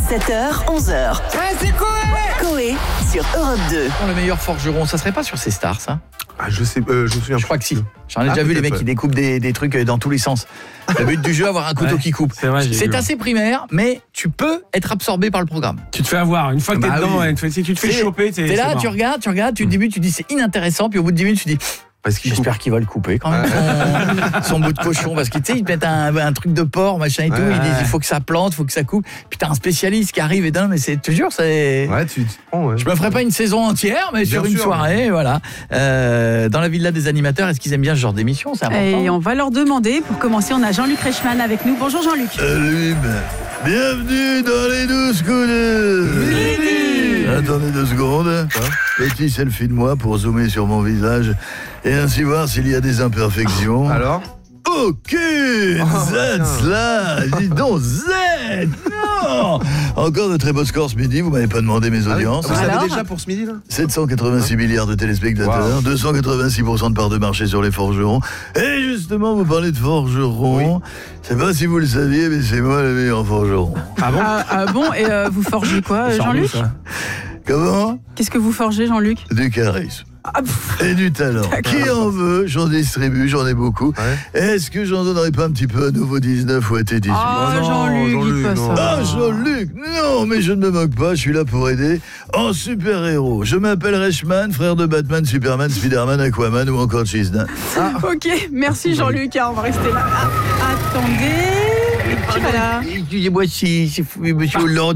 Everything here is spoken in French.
7h, 11h. C'est quoi? Coé sur Europe 2. Le meilleur forgeron, ça serait pas sur ces stars, ça? Je sais, je me souviens. Je crois que si. J'en ai déjà vu les mecs qui découpent des trucs dans tous les sens. Le but du jeu, avoir un couteau qui coupe. C'est vrai, c'est assez primaire, mais tu peux être absorbé par le programme. Tu te fais avoir. Une fois que t'es dedans, si tu te fais choper, t'es là, tu regardes, au début tu dis c'est inintéressant, puis au bout de 10 minutes tu dis j'espère qu'il va le couper quand même son bout de cochon, parce que tu sais, ils te mettent un truc de porc, machin et tout, ils disent il faut que ça plante, il faut que ça coupe, puis t'as un spécialiste qui arrive et non, mais c'est toujours c'est. Ouais, tu prends. Ouais. Je me ferai pas une saison entière, mais sur une soirée, voilà. Dans la villa des animateurs, est-ce qu'ils aiment bien ce genre d'émission? C'est important. Et on va leur demander. Pour commencer, on a Jean-Luc Reichmann avec nous. Bonjour Jean-Luc. Salut, bienvenue dans les 12 coups. Attendez 2 secondes. Petit selfie de moi pour zoomer sur mon visage et ainsi voir s'il y a des imperfections. Alors? Ok, là, dis donc, Z, non. Encore de très beaux scores ce midi, vous m'avez pas demandé mes audiences. Vous savez déjà pour ce midi là? 786 milliards de téléspectateurs, 286% de part de marché sur les forgerons. Et justement, vous parlez de forgerons. Je sais pas si vous le saviez, mais c'est moi le meilleur forgeron. Ah bon? Bon, et vous forgez quoi, Jean-Luc? Comment? Qu'est-ce que vous forgez, Jean-Luc? Du charisme. Et du talent. Qui en veut? J'en distribue, j'en ai beaucoup. Est-ce que j'en donnerai pas un petit peu à Nouveau 19 ou à T18? Jean-Luc, dites pas ça. Ah, Jean-Luc, non, mais je ne me moque pas, je suis là pour aider en super-héros. Je m'appelle Reichmann, frère de Batman, Superman, Spider-Man, Aquaman ou encore Cheese-Nan. Ok, merci Jean-Luc, on va rester là. Attendez. Qui va là? Excusez-moi si c'est Monsieur Hollande.